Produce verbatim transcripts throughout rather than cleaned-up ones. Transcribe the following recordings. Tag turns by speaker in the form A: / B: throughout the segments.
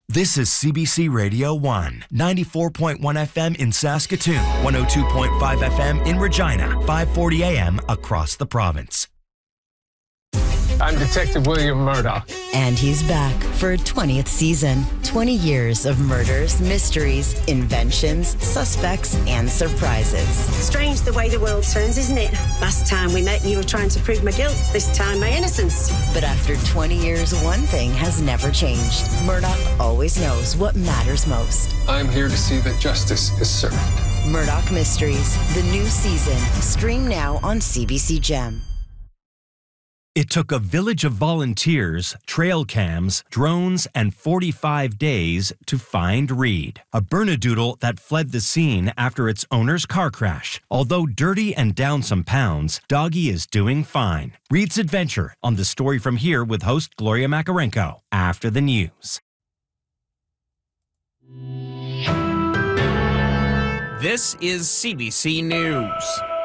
A: This is C B C Radio one, ninety-four point one F M in Saskatoon, one oh two point five F M in Regina, five forty A M across the province.
B: I'm Detective William Murdoch.
C: And he's back for a twentieth season. twenty years of murders, mysteries, inventions, suspects, and surprises.
D: Strange the way the world turns, isn't it? Last time we met, you were trying to prove my guilt. This time, my innocence.
C: But after twenty years, one thing has never changed. Murdoch always knows what matters most.
B: I'm here to see that justice is served.
C: Murdoch Mysteries, the new season. Stream now on C B C Gem.
A: It took a village of volunteers, trail cams, drones, and forty-five days to find Reed, a Bernedoodle that fled the scene after its owner's car crash. Although dirty and down some pounds, Doggy is doing fine. Reed's adventure on The Story From Here with host Gloria Makarenko after the news.
E: This is C B C News.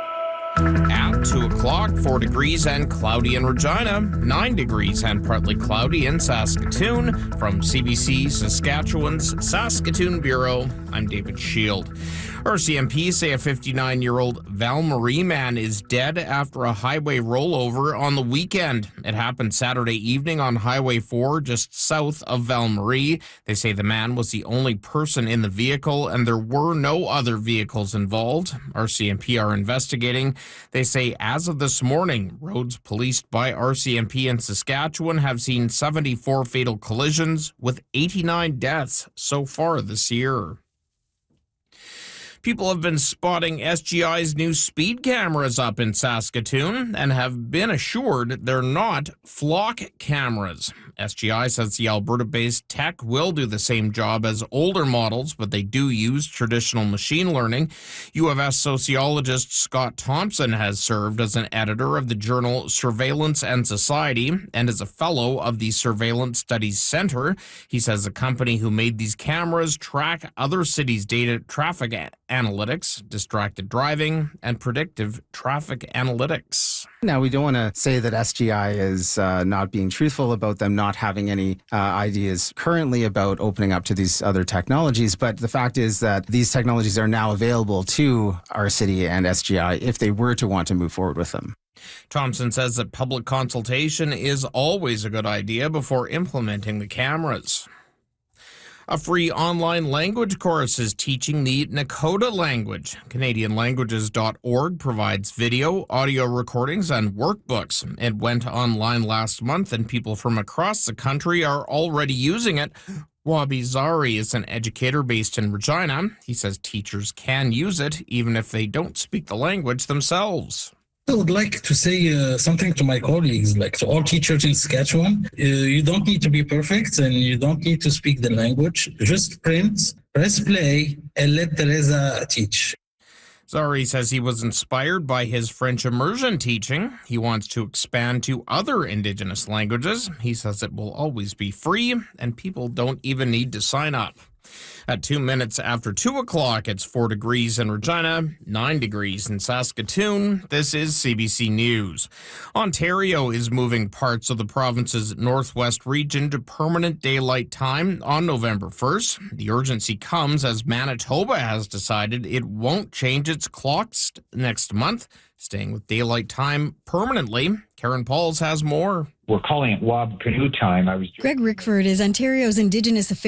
E: At two o'clock, four degrees and cloudy in Regina, nine degrees and partly cloudy in Saskatoon. From C B C Saskatchewan's Saskatoon Bureau, I'm David Shield. R C M P say a fifty-nine-year-old Val-Marie man is dead after a highway rollover on the weekend. It happened Saturday evening on Highway four, just south of Val-Marie. They say the man was the only person in the vehicle and there were no other vehicles involved. R C M P are investigating. They say as of this morning, roads policed by R C M P in Saskatchewan have seen seventy-four fatal collisions with eighty-nine deaths so far this year. People have been spotting S G I's new speed cameras up in Saskatoon and have been assured they're not flock cameras. S G I says the Alberta-based tech will do the same job as older models, but they do use traditional machine learning. U of S sociologist Scott Thompson has served as an editor of the journal Surveillance and Society and is a fellow of the Surveillance Studies Center. He says the company who made these cameras track other cities' data traffic analytics, distracted driving, and predictive traffic analytics.
F: Now, we don't want to say that S G I is uh, not being truthful about them not having any uh, ideas currently about opening up to these other technologies, but the fact is that these technologies are now available to our city and S G I if they were to want to move forward with them.
E: Thompson says that public consultation is always a good idea before implementing the cameras. A free online language course is teaching the Nakota language. Canadian Languages dot org provides video, audio recordings, and workbooks. It went online last month, and people from across the country are already using it. Wabi Zari is an educator based in Regina. He says teachers can use it even if they don't speak the language themselves.
G: I would like to say uh, something to my colleagues, like to all teachers in Saskatchewan. Uh, you don't need to be perfect and you don't need to speak the language. Just print, press play, and let Teresa teach.
E: Zari says he was inspired by his French immersion teaching. He wants to expand to other Indigenous languages. He says it will always be free and people don't even need to sign up. At two minutes after two o'clock, it's four degrees in Regina, nine degrees in Saskatoon. This is C B C News. Ontario is moving parts of the province's northwest region to permanent daylight time on November first. The urgency comes as Manitoba has decided it won't change its clocks next month, staying with daylight time permanently. Karen Pauls has more.
H: We're calling it W A B canoe time. I was
I: Greg Rickford is Ontario's Indigenous Affairs